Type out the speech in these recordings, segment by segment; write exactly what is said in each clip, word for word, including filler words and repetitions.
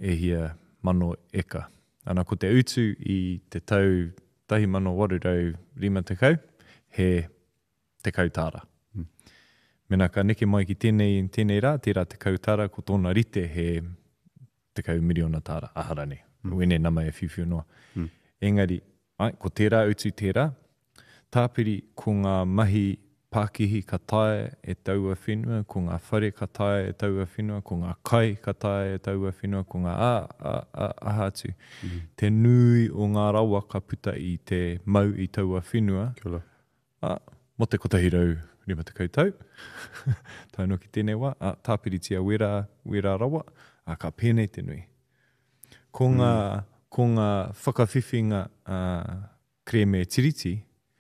e hia mano eka. Ana ko te utu i te tau tahi mano warurau rima te kau, he te kautara. Mm. Mena ka neke mai ki tēnei, tēnei rā, tērā te kautara, ko tōna rite he te kau miriona tāra, aharane. Mm. Wene nama e whiwhiu noa. Mm. Engari, ai, ko tērā utu tērā, tāpiri ko ngā mahi Pākihi ka tae e taua whenua, ko ngā whare ka tae e taua whenua, ko ngā kai ka tae e taua whenua, ko ngā a, a, a, ahatu. Mm. Te nui o ngā rawa ka puta i te mau i taua whenua. Kia a, mo te kotahirau rima te kautau. Tai no ki tēnei wā, a, tāpiri tia wera, wera rawa, a ka pēnei te nui. Ko ngā, mm. ko ngā whakawhiwhinga uh, kreme tiriti,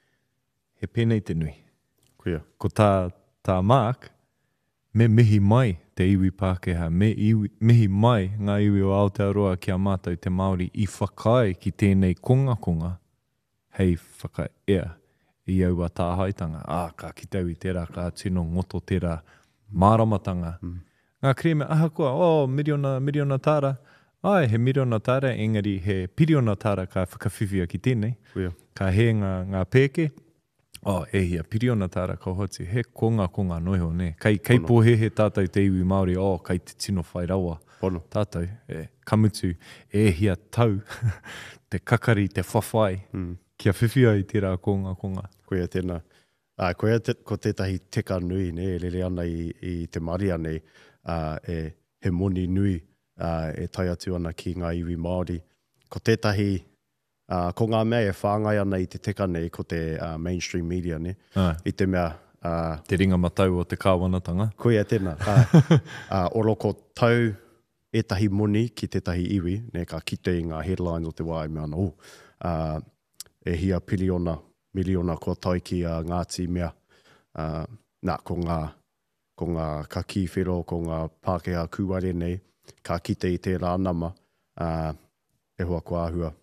he pēnei te nui. Kuia. Ko tā, tā Mark, me mihi mai te iwi Pākehā, me iwi, mihi mai ngā iwi o Aotearoa ki a mātou te Māori i whakai ki tēnei konga konga, hei whakaea i aua tāhaitanga. Ā, ka kitau i tērā, ka tino ngoto tērā māramatanga. Mm. Ngā kreme, aha koa, oh, miriona, miriona tāra. Ai, he miriona tāra, engari he piriona tāra ka whakawhiwhia ki tēnei. Kuia. Ka he ngā, ngā pēke, oh, e hia, piriona tāra ka hoti, he konga konga noiho, ne. Kai, kai pōhe he tātou te iwi Māori, oh, kai te tino whai rawa. Pono. Tātou, e, kamutu, e hia tau, te kakari, te whawhai, mm. kia whiwhia i tērā konga konga. Koia tēnā. Uh, koia te, ko tētahi teka nui, ne, e lele ana i, i te Māori nei, uh, e, he moni nui, uh, e tai atu ana ki ngā iwi Māori. Ko tētahi Uh, ko ngā mea e whāngai ana i te teka nei ko te uh, mainstream media, ne? Ai. I te mea... Uh, te ringa matau o te kāwanatanga. Koia tēnā. Uh, uh, oro ko tau etahi moni ki tētahi iwi, ne, ka kite i ngā headlines o te wā, me ana, oh, uh, e hia piliona, miliona ko tai ki uh, Ngāti mea. Uh, nā, ko ngā, ko ngā kaki whiro, ko ngā Pākehā kuare nei, ka kite i tērā nama, uh, e hoa ko āhua.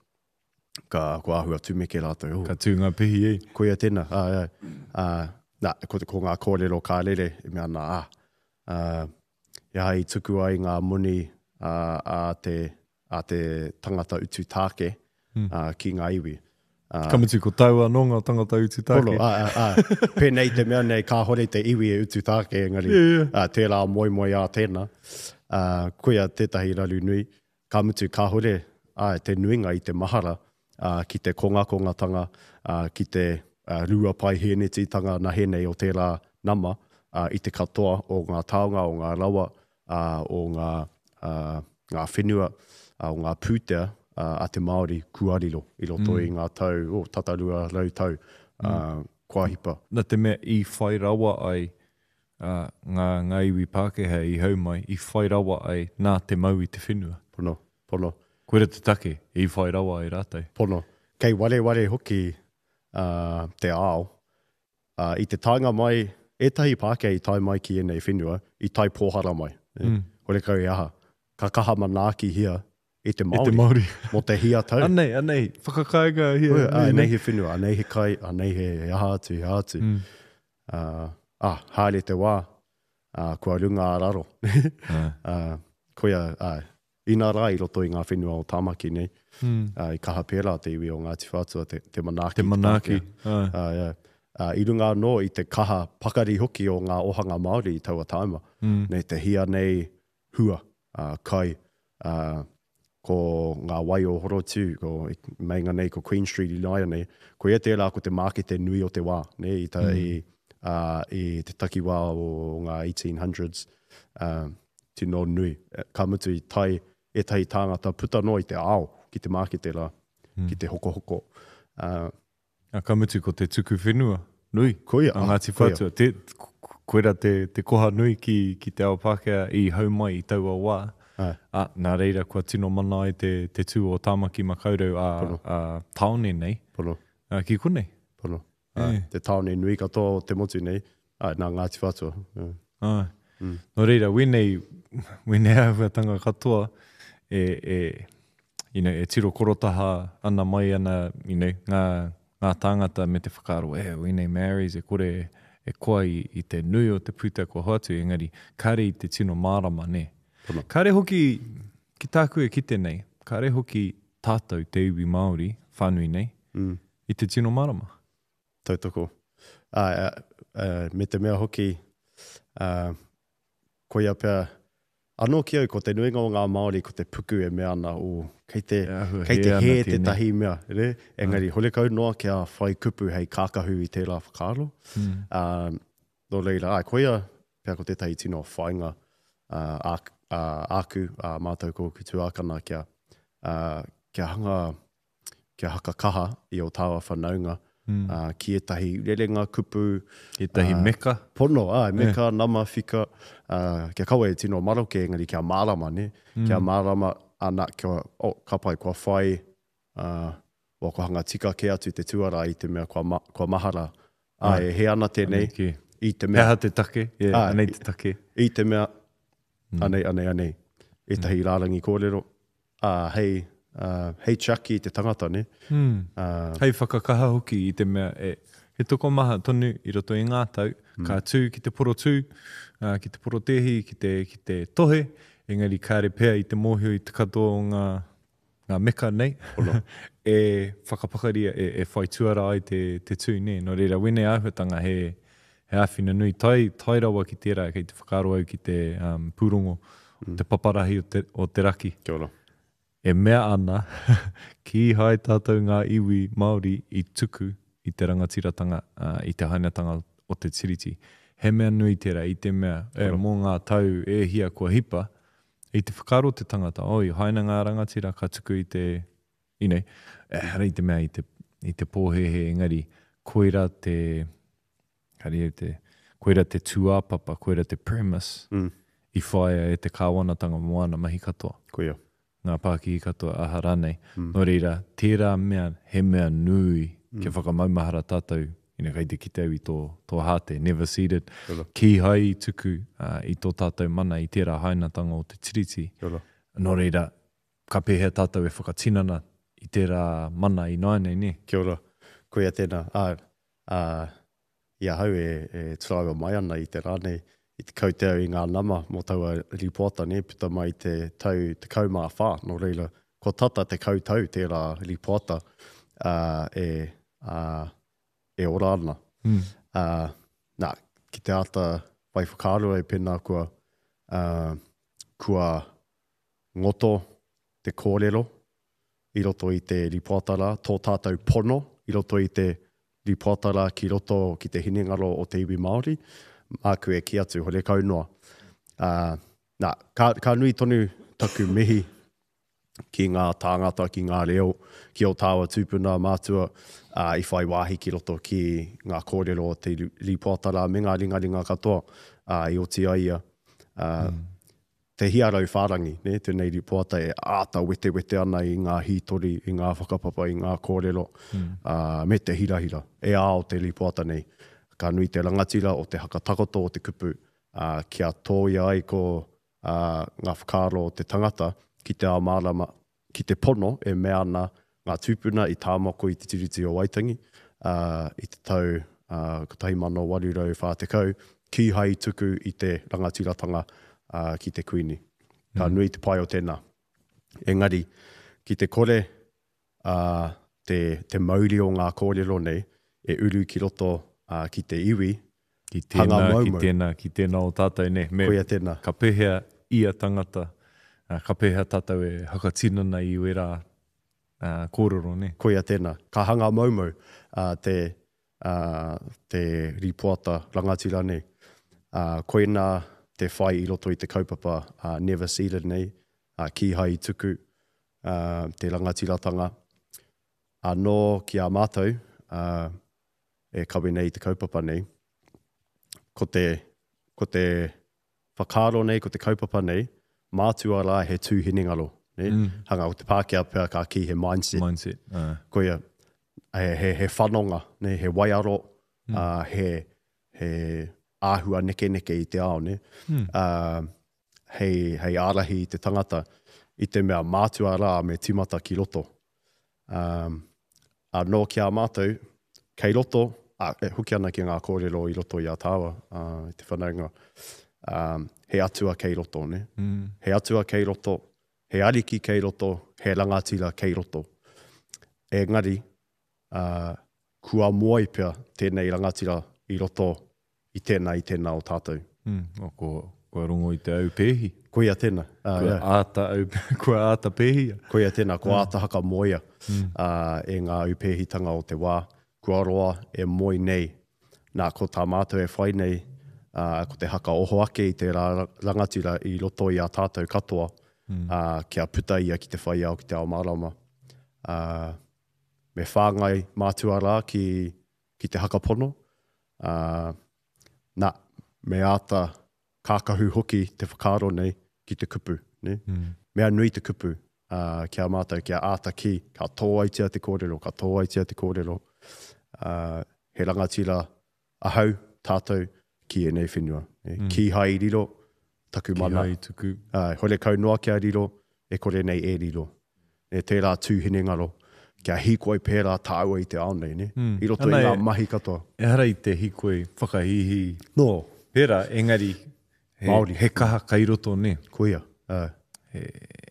Ka ko ahua tumeke rātou. Ka tū ngā pihi e. Koia tēnā. Uh, uh, nā, ko, ko ngā kōrero kā lere, e mea nā, ah, uh, ia hai tuku ai ngā muni uh, a, te, a te tangata utu tāke mm. uh, ki ngā iwi. Uh, Kamutu ko tau anō ngā tangata utu tāke. Polo, uh, uh, uh, pēnei te mea nei kā hore te iwi e utu tāke, engari, yeah, yeah. Uh, tērā moi moi a tēnā. Uh, koia tētahi raru nui, kamutu kā hore uh, te nuinga i te mahara, Uh, ki te konga konga tanga, uh, ki te uh, rua pai heneti tanga na henei o tērā nama, uh, i te katoa o ngā taonga, o ngā rawa, uh, o ngā, uh, ngā whenua, uh, o ngā pūtea uh, a te Māori kuariro, i roto mm. i ngā tau, o oh, tatarua rau tau, uh, mm. kua hipa. Nā te mea i whai rawa ai, uh, ngā, ngā iwi Pākehā i hau mai, i whai rawa ai nā te mau i te whenua. Pono, pono. Koera te take, i whai rawa i rātai. Pono. Kei ware ware hoki uh, te ao. Uh, I te tainga mai, etahi Pākehā i tai mai ki enei whenua, i tai pōhara mai. Mm. Hore kau i aha. Ka kaha manaki hia i te Māori. I te Māori. Mo te hia tau. Anei, anei. Whakakainga hia. Oia, anei, anei he whenua, anei he kai, anei he aha atu, aha atu. Mm. Uh, ah, haere te wā. Uh, kua runga araro. uh, koia, ai. Uh, Ina rā i roto i ngā whenua o Tāmaki nei. Mm. Uh, I kaha pērā te iwi o Ngāti Whātua, te, te manaki. Te manaki. Uh, yeah. uh, I runga no i te kaha pakari hoki o ngā ohanga Māori i taua taima. Mm. Nei te hia nei hua, uh, kai, uh, ko ngā wai o Horotu, ko meinga nei ko Queen Street i Laia nei. Ko ia tērā ko te mākete nui o te wā, nei, i, ta, mm. i, uh, i te takiwā o ngā eighteen hundreds. Uh, tino nui. Ka mutu i tai e tai tāngata puta no i te ao, ki te mākete rā, mm. ki te hoko hoko. Uh, A ka mutu ko te tuku whenua, nui. Koia. A Ngāti Whātua. Te, koera te, te koha nui ki, ki te ao Pākehā i hau mai i taua wā. Ai. A, nā reira kua tino mana i te, te tū o Tāmaki Makaurau a, a taone nei. Pono. A, ki konei. Pono. Uh, te taone nui katoa o te motu nei. A, nā Ngāti Whātua. Uh. Ai. Mm. No reira, wenei, wenei ahuatanga katoa, e, e, you know, e tiro korotaha ana mai ana, you know, ngā, ngā tāngata me te whakaaro, e, wenei marries, e kore, e koa i, i te nui o te puta ko hoatu, engari, kare i te tino mārama, ne. Pono. Kare hoki, ki tāku e kite nei, ka re hoki tātou te iwi Māori, whānui nei, Mm. i te tino marama. Tautoko. Uh, uh, uh, me te mea hoki, uh, koia pia, anō ki au, ko te nuinga o ngā Māori, ko te puku e mea ana, o kei te, E ahu, kei te he he ana te tēnei. tahi mea, re? Engari, hole kau noa kia whai kupu hei kākahu i tērā whakaaro. Mm. Uh, no reira, ai, koia, pia ko te tahi tino whainga, uh, ak, uh, aku, uh, mātou ko ki tuākana kia, uh, kia hanga, kia haka kaha i o tāua whanaunga, Mm. uh, ki etahi rerenga kupu, Ki tahi uh, meka. pono, ai, meka, yeah. nama, whika, uh, kia kaua e tino maroke, engari kia mārama, ne? Mm. Kia mārama, ana, kia, oh, kapai, kua whai, uh, o kua hanga tika ke atu te tuara i te mea kua, ma, kua mahara. Ai, Ai, he ana tēnei, Anei ki. i te mea, Peha te take, yeah, Ai, anei te take. i te mea, Mm. anei, anei, anei. E tahi rārangi kōrero. Uh, hei, uh, hei Chucky i te tangata, ne? Mm. Uh, Hei whakakaha hoki i te mea e he toko maha tonu i roto i ngā tau, mm. ka tū ki te poro tū, uh, ki te poro tehi, ki te, ki te tohe, engari kāre pēr i te mōhio i te katoa o ngā, ngā meka nei, e whakapakaria, e, e whai tuara ai te, te tū nei. No reira, wene āhuatanga he, he āwhina nui, tai, tai rawa ki tērā, kei te whakaro au ki te um, pūrongo, mm. te paparahi o te, o te raki. kia ora. E mea ana, ki hai tātou ngā iwi Māori i tuku i te rangatiratanga, uh, i te hainatanga o te tiriti. He mea nui tērā i te mea, e, mō ngā tau e hia kua hipa, i te whakaro te tangata, oi, haina ngā rangatira ka tuku i te, i nei, e, hara i te mea i te, i te pōhehe, engari, koira te, kari e te, koira te tuāpapa, koira te premise, Mm. i whaia e te kāwanatanga moana mahi katoa. Koia. Ngā pāki i katoa aha rānei. Mm. No reira, tērā mea, he mea nui, mm. ke whakamaumahara tātou, ina kei te kitau i tō, tō hāte, never seeded, Kora. ki hai i tuku uh, i tō tātou mana i tērā hainatanga o te tiriti. Kora. No reira, ka pēhea tātou e whakatinana i tērā mana i nainei, ne? Kia ora. Koia tēnā. Uh, uh, ia hau e, e turaua mai ana i te rānei, i te kauteo i ngā nama mō taua ripota, ne, puta mai te tau, te kaumā whā, no reira, ko tata te kautau tērā ripota uh, e, uh, e ora ana. Mm. Uh, nā, ki te ata vai whakaaro e pēnā kua, uh, kua ngoto te kōrero i roto i te ripotara, tō tātou pono i roto i te ripotara ki roto ki te hinengaro o te iwi Māori, aku e ki atu, hore kau noa. Uh, nā, ka, ka nui tonu taku mihi ki ngā tāngata, ki ngā reo, ki o tāua tūpuna mātua, uh, i whai wāhi ki roto ki ngā kōrero o te ripotara, me ngā ringa ringa katoa, uh, i o ti aia. Uh, mm. Te hiarau whārangi, ne, tēnei ripota e āta wete wete ana i ngā hītori, i ngā whakapapa, i ngā kōrero, mm. uh, me te hirahira, e āo te ripota nei. Ka nui te rangatira o te hakatakoto o te kupu, uh, kia tōia ai ko uh, ngā whakaro o te tangata, ki te āmārama, ki te pono, e mea ana ngā tūpuna i tāmoko i te tiriti o Waitangi, uh, i te tau, uh, ko tahi mano warirau whā te kau, ki hai tuku i te rangatiratanga uh, ki te kuini. Ka mm. nui te pai o tēnā. Engari, ki te kore, uh, te, te mauri o ngā kōrero nei, e uru ki roto Uh, ki te iwi, ki tēnā, ki tēnā, ki tēnā o tātou, ne? Me, koia tēnā. Ka pēhea ia tangata, uh, ka pēhea tātou e hakatinana i wera uh, kōrero, ne? Koia tēnā. Ka hanga maumau uh, te, uh, te ripoata rangatira nei. Uh, koina te whai i roto i te kaupapa uh, never seeded nei, uh, ki hai tuku uh, te rangatiratanga. Anō ki a mātou, uh, e kawe nei te kaupapa nei, ko te, ko te whakaro nei, ko te kaupapa nei, mātua rā he tūhinengaro. Ne? Mm. Hanga o te Pākehā pēr ka ki he mindset. Mindset. Uh. Koia, he, he, he whanonga, ne? He waiaro, mm. uh, he, he āhua neke neke i te ao. Ne? Mm. Uh, hei, hei ārahi i te tangata, i te mea mātua rā me timata ki roto. Um, anō ki a mātou, kei roto, ah, e huki ana ki ngā kōrero i roto i a tāua, uh, i te whanaunga, um, he atua kei roto, ne? Mm. He atua kei roto, he ariki kei roto, he rangatira kei roto. E ngari, uh, kua moai pia tēnei rangatira i roto i tēnā i tēnā o tātou. Mm. O ko, ko rongo i te au pēhi. Koia tēnā. Uh, Kua yeah. āta, au, kua āta pēhi. Koia tēnā, ko Mm. āta haka moia Mm. uh, e ngā upehitanga o te wā. Kua roa e moi nei. Nā ko tā mātou e whai nei, uh, ko te haka oho ake i te ra- rangatira i roto i a tātou katoa, Mm. uh, kia puta ia ki te whai au ki te ao marama. Uh, me whāngai mātua rā ki, ki te hakapono. Uh, nā, me āta kākahu hoki te whakaro nei ki te kupu. Ne? Mm. Mea nui te kupu uh, kia mātou, kia āta ki, ka tōaitia te kōrero, ka tōaitia te kōrero. Uh, he rangatira ahau tātou ki e nei whenua. Ne? Mm. Ki hai riro, taku Ki mana. ai tuku. Uh, hore kaunoa kia riro, e kore nei e riro. E tērā tūhine ngaro, kia hikoi pērā tāua i te ao nei, ne? Mm. I roto Ana i ngā e- mahi katoa. E hara i te hikoi whakahihi. No, Pera, engari, he, Māori. he kaha kairoto ne. koia. Uh, He,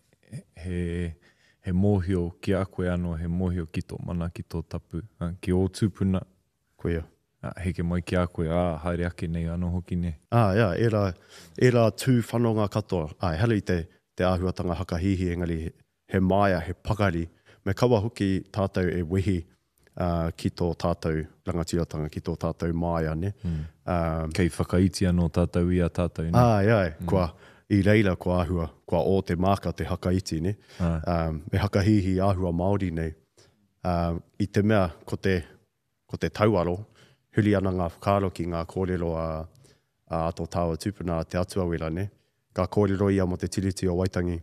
he, he mōhio ki a koe anō, he mōhio ki tō mana, ki tō tapu. Ha, ki o tūpuna, koia. ha, heke mai ki a koe, ā, haere ake nei anō hoki ne. Ah, ia, e rā, e rā tū whanonga katoa. Ai, hele i te, te āhuatanga hakahihi, engari he maia, he pakari. Me kawa hoki tātou e wehi uh, ki tō tātou rangatiratanga, ki tō tātou maia, ne? Mm. Um, Kei whakaiti anō tātou i a tātou ne. ai, ai, mm. kua, i reira kua āhua, kua o te māka te hakaiti, ne? Ai. Um, me hakahihi āhua Māori nei. Um, I te mea, ko te, ko te tauaro, huli ana ngā whakaro ki ngā kōrero a, a ato tāua tūpuna te atua wera, ne? Ka kōrero ia mo te tiriti o Waitangi.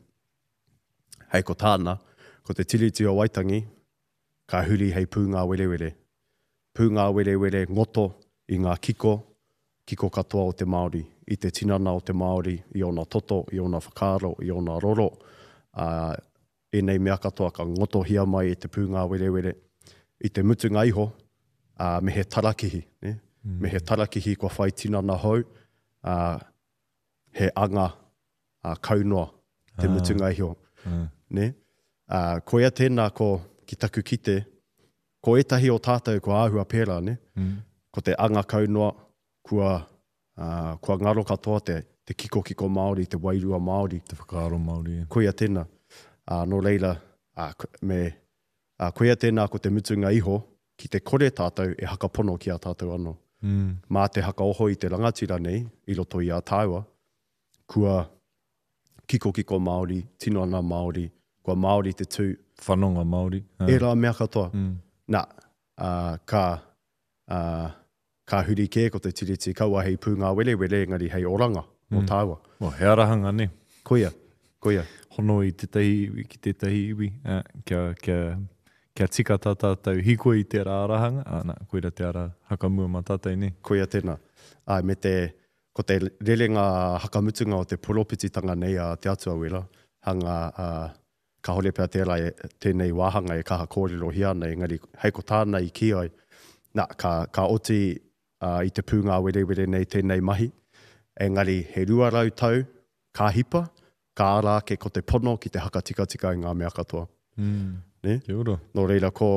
Hei ko tāna, ko te tiriti o Waitangi, ka huri hei pūngā werewere. Pūngā werewere ngoto i ngā kiko, kiko katoa o te Māori, i te tinana o te Māori, i ona toto, i ona whakaro, i ona roro. Uh, e nei mea katoa ka ngoto hia mai i te pūngā werewere. I te mutunga iho, uh, me he tarakihi. Ne? Mm. Me he tarakihi kua whai tinana hou, uh, he anga uh, kaunoa te Ah. mutunga iho. Ah. Ne? Uh, ko ia tēnā ko ki taku kite, ko etahi o tātou ko āhua pērā, ne? Mm. Ko te anga kaunoa, kua, uh, kua ngaro katoa te, te kiko kiko Māori, te wairua Māori. Te whakaaro Māori. Ko ia tēnā. Uh, no reira, uh, ko- me, uh, ko ia tēnā ko te mutunga iho, ki te kore tātou e hakapono ki a tātou anō. Mm. Mā te haka oho i te rangatira nei, i roto i a tāua, kua kiko kiko Māori, tino ana Māori, kua Māori te tū, Whanonga Māori. Ah. e rā mea katoa. Mm. Nā, uh, ka, uh, ka huri kē ko te tiriti kaua hei pūngā wele wele engari hei oranga o Mm. tāua. O, he arahanga ne. Koia, koia. Hono i tētahi iwi ki tētahi iwi. Ah, kia, kia, kia tika tā tātou hiko i te arahanga. Ah, nā, koira te ara hakamua ma tātai ne. Koia tēnā. Ai, me te, ko te rerenga hakamutunga o te poropititanga nei a te atua wera, hanga uh, ka hore pēr tērā e, tēnei wāhanga e kaha kōrero hia nei, engari hei ko tāna i ki ai, nā, ka, ka oti uh, i te pūngā were were nei tēnei mahi, engari he rua rau tau, ka hipa, ka ara ke ko te pono ki te haka tika tika i ngā mea katoa. Mm. Ne? Kia ora. No reira ko,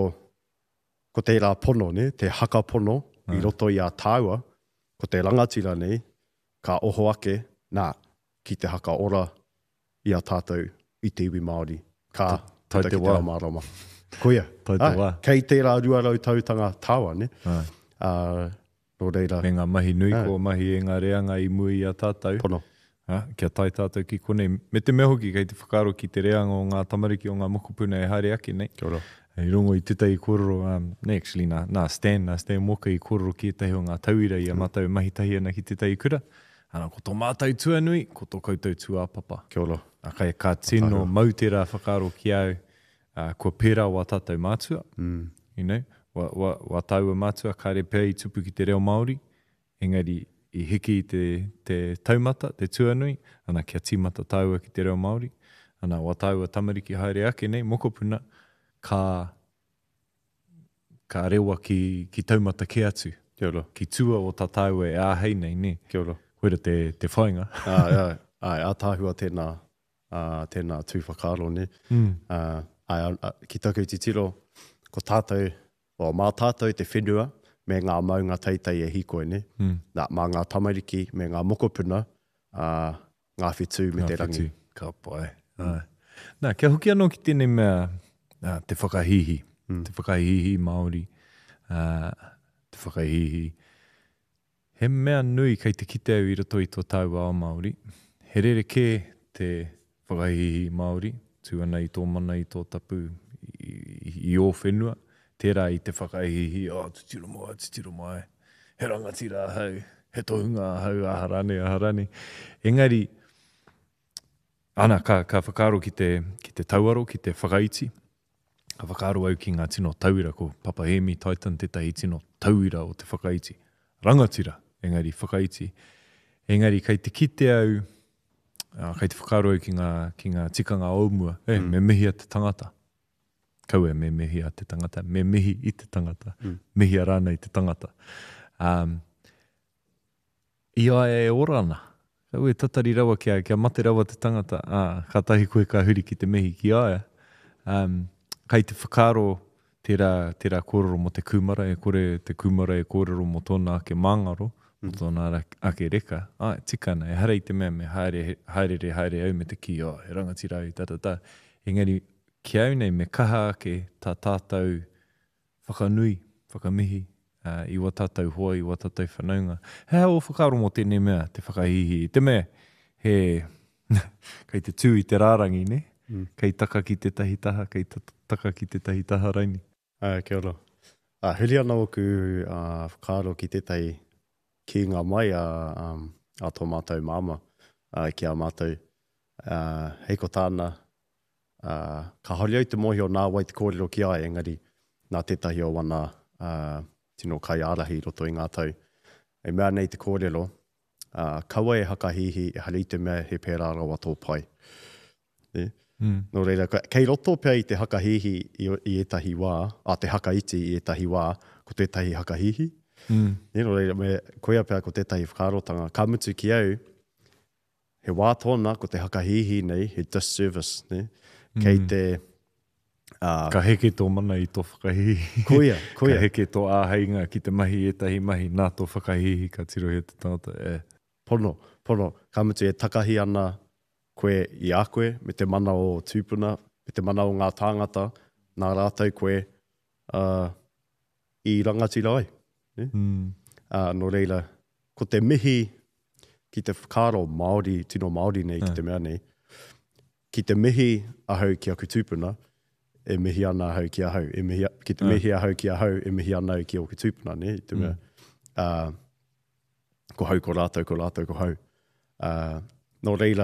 ko te rā pono, ne? Te haka pono Ah. i roto i a tāua, ko te rangatira nei, ka oho ake, nā, ki te haka ora i a tātou i te iwi Māori. Ka tai puta te ki wā. ao marama. Koia. Tai te Ai, wā. Kei te rā rua rau tautanga tāua, ne? Ah. Uh, no reira, Me ngā mahi nui Ah. ko mahi e ngā reanga i mui i a tātou. pono. Ha, kia tai tātou ki konei. Me te mea hoki kei te whakaro ki te reanga o ngā tamariki o ngā mokopuna e haere ake nei. Kia ora. I rongo i tētai kororo, um, ne actually nā, nā Stan, nā Stan Moka i kororo ki etahi o ngā tauira i a mātou mahitahi ana ki tētai kura. Ana ko tō mātou tuanui, ko tō koutou tuapapa. Kia ora. A kai ka tino mau te rā whakaro ki au, uh, kua pērā wa tātou mātua, Mm. you know, wa, wa, wa taua mātua, kāre pēr i tupu ki te reo Māori, engari i hiki i te, te taumata, te tuanui, ana kia tīmata taua ki te reo Māori, ana wa taua tamariki haere ake nei, mokopuna, ka, ka rewa ki, ki taumata ke atu, Kia ora. ki tua o tā taua e āhei nei, ne, Kia ora. koera te, te whainga. Ai, ai, ai, a tāhua tēnā uh, tēnā tū whakaaro, ne? Mm. Uh, ai, uh, ki taku te tiro, ko tātou, o mā tātou te whenua, me ngā maunga teitei e hikoe, ne? Mm. Nā, mā ngā tamariki, me ngā mokopuna, uh, ngā whetū me te rangi. Ka pai. Mm. Nā, kia hoki anō ki tēnei mea uh, te whakahihi. Mm. Te whakahihi Māori. Uh, te whakahihi. He mea nui kei te kite au i roto i tō tau ao Māori. He rere kē te whakahihi Māori. Tū ana i tō mana i tō tapu i, i, i o whenua. Tērā i te whakahihi, oh, tūtiro mai, tūtiro mai. He rangatira hau, he tohunga hau, aharane, aharane. Engari, ana, ka, ka whakaaro ki te, ki te tauaro, ki te whakaiti. Ka whakaaro au ki ngā tino tauira, ko Papa Hemi Titan tētahi tino tauira o te whakaiti. Rangatira, engari, whakaiti. Engari, kei te kite au, uh, kei te whakaaro au ki ngā, ki ngā tikanga aumua, e, mm. me mehia te tangata. Kaua me mihi a te tangata, me mihi i te tangata, mm. mihi a rāna i te tangata. Um, I ai e orana. Kaua e tatari rawa kia, kia mate rawa te tangata. Ah, ka tahi koe ka huri ki te mihi ki aia. Um, kai te whakaaro tērā, tērā kōrero mo te kumara, e kore te kumara e kōrero mo tōna ake māngaro, mm. mo tōna ake reka. Ah, tikana, e harei te mea me haere, haere, haere au me te ki, oh, he rangatira au, ta, ta, ta. Engari, ki au nei me kaha ake tā tātou whakanui, whakamihi, uh, i wa tātou hoa, i wa tātou whanaunga. Hea o whakaaro mo tēnei mea, te whakahihi. Te mea, he, kei te tū i te rārangi, ne? Mm. Kei taka ki te tahi taha, kei taka ki te tahi taha raini. Uh, kia ora. Uh, huri ana oku uh, whakaaro ki te tahi ki ngā mai a, um, a tō mātou māma, uh, ki a mātou. Uh, hei ko tāna, Uh, ka hori au te mohi o nā wai te kōrero ki ai, engari nā tētahi o wana uh, tino kai ārahi roto i ngā tau. E mea nei te kōrero, uh, kaua e hakahihi e hari te mea he pērā rawa tō pai. E? Mm. No reira, kei roto pia i te hakahihi i, i etahi wā, a te hakaiti i etahi wā, ko tētahi hakahihi. Mm. E, no reira, me koea pia ko tētahi whakaarotanga. Ka mutu ki au, he wā tōna ko te hakahihi nei, he disservice, ne? Kei te... Uh, ka heke tō mana i tō whakahihi. Koia, koia. Ka heke tō āheinga ki te mahi e tahi mahi nā tō whakahihi ka tiro he te tangata. E. Pono, pono. Ka mutu e takahi ana koe i a koe, me te mana o tūpuna, me te mana o ngā tāngata, nā rātou koe uh, i rangatira ai. Eh? Mm. Uh, no reira, ko te mihi ki te whakaaro Māori, tino Māori nei, ki te mea nei, ki te mihi ahau ki aku tūpuna, e mihi ana ahau ki ahau. E mihi, ki te mihi ahau ki ahau, e mihi ana ki o ki tūpuna, ne? Te mea, mm. uh, ko hau, ko rātou, ko rātou, ko hau. Uh, no reira,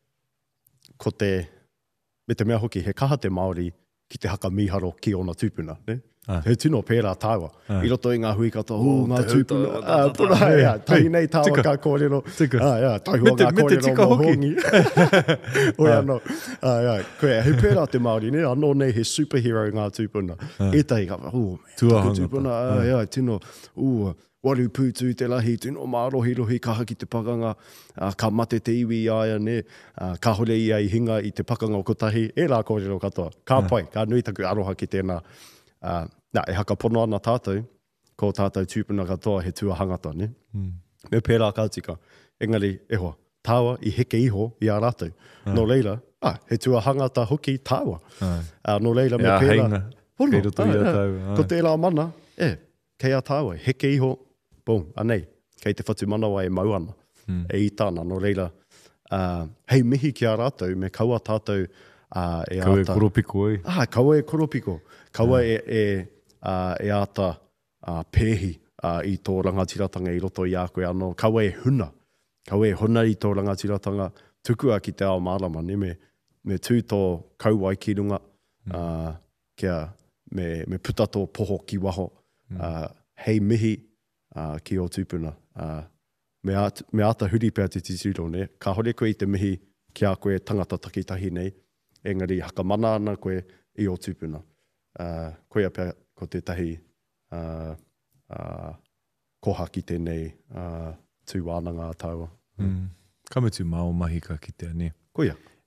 ko te, me te mea hoki, he kaha te Māori ki te haka miharo ki ona tūpuna, ne? Ah. He tino pērā tāua. Ah. I roto i ngā hui katoa, oh, ngā tūpuna. Ah, pura, ia, tahi nei tāua ka kōrero. Tika. Ah, ia, taihua ngā kōrero mo hongi. Oi anō. Ah, ia, koe, he pērā te Māori, ne? Anō nei he superhero ngā tūpuna. Ah. E tahi ka, oh, taka tūpuna, ah, ia, tino, uh, waru pūtū te lahi, tino mārohi rohi kaha ki te pakanga, uh, ka mate te iwi i aia, ne? Uh, ka hore ia i hinga i te pakanga o kotahi. E rā kōrero katoa. Ka ah. pai, ka nui taku aroha ki tēnā. Uh, nā, e haka pono ana tātou, ko tātou tūpuna katoa he tua hangata, ne? Mm. Me pērā kātika, engari, ehoa, tāua i heke iho i a rātou. Ah. No reira, ah, he tua hangata hoki tāua. Ah. Uh, no reira, me pērā... Heinga, pono, ah, ah, ko tērā mana, e, kei a tāua, heke iho, boom, anei, kei te whatu manawa e mau ana, mm. e i tāna, no reira, uh, hei mihi ki a rātou, me kaua tātou, uh, e kaua ata... e koropiko e. Ah, kaua e koropiko. Kaua ah. e, e, uh, e ata uh, pēhi uh, i tō rangatiratanga i roto i a koe anō. Kaua e huna. Kaua e huna i tō rangatiratanga. Tukua ki te ao mārama, ne me, me tū tō kauai ki runga. Mm. Uh, kia me, me puta tō poho ki waho. Mm. Uh, hei mihi uh, ki o tūpuna. Uh, me, at, me ata huri pēr te titiro, ne? Ka hore koe i te mihi ki a koe tangata takitahi nei. Engari haka mana ana koe i o tūpuna. Uh, koea pia ko te tahi uh, uh, koha ki tēnei uh, tū wānanga tāua. Mm. Kamutu mao mahi ka ki te ane. Koea.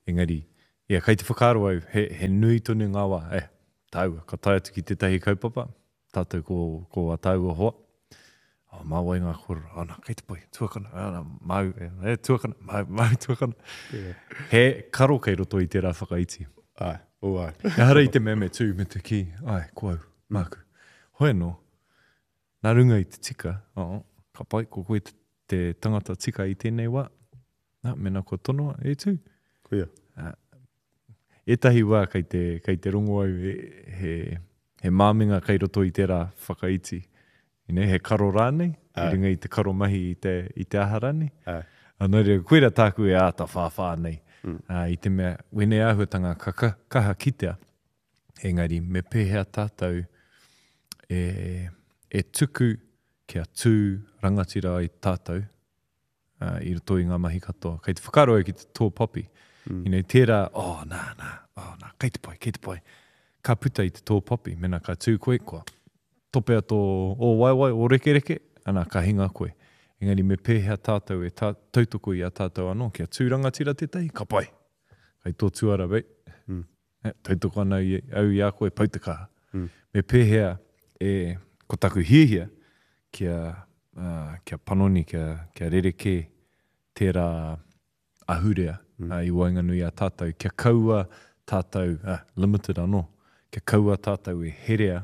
Engari, ia, kei te whakaaro au, he, he nui tonu ngā wā, e, tāua, ka tai atu ki tētahi kaupapa, tātou ko, ko a tāua hoa. Oh, māwai ngā kōrero, oh, nā, kei te poi, tuakana, oh, nā, mau, e, e tuakana, mau, mau tuakana. Yeah. He karo kei roto i tērā whakaiti. Ai, o ai. E hara i te meme tū, me te ki, ai, ko au, māku. Hoi no, nā runga i te tika, oh, ka pai, ko koe te, te tangata tika i tēnei wā, nā, mena ko tonoa, e tū. Kuia. Uh, etahi wā kei te, kei te rongo au he, he, he māminga kei roto i tērā whakaiti. Ine, he karo rānei, i ringa i te karo mahi i te, i te aha rānei. Anō rea, koera tāku e āta whāwhā nei. Mm. Uh, I te mea, wene āhuatanga ka, ka, kaha kitea. Engari, me pēhea tātou e, e tuku kia tū rangatira i tātou uh, i roto i ngā mahi katoa. Kei te whakaro au ki te tō popi. Mm. You know, tērā, oh, nā, nā, oh, nā, kei te pai, kei te pai. Ka puta i te tō popi, mena ka tū koe koa. Topea tō, o wai wai, o reke reke, ana ka hinga koe. Engari me pēhea tātou e tā, tautoko i a tātou anō, kia tū rangatira tētai, ka pai. Kei tō tuara, bei. Mm. Eh, tautoko ana i, au i a koe, pautakaha. Mm. Me pēhea e, ko taku hiehia, kia, uh, kia panoni, kia, kia rereke tērā ahurea. Mm. Uh, I wainganui a tātou, kia kaua tātou, uh, limited anō, kia kaua tātou e herea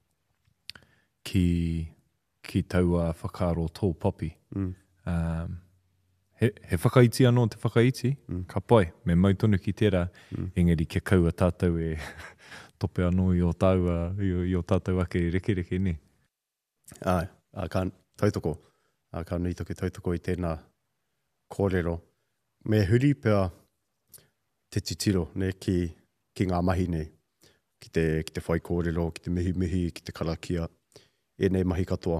ki, ki taua whakaaro tō popi. Mm. Um, he, he whakaiti anō te whakaiti, mm. ka pai, me mautonu ki tērā, mm. engari kia kaua tātou e tope anō i o, taua, i, o, i o tātou ake reke reke ne. Ai, a ka tautoko, a ka nui toke tautoko i tēnā kōrero. Me huri pēr te titiro ne, ki, ki ngā mahi nei, ki te, ki te whai kōrero, ki te mihi mihi, ki te karakia, e nei mahi katoa.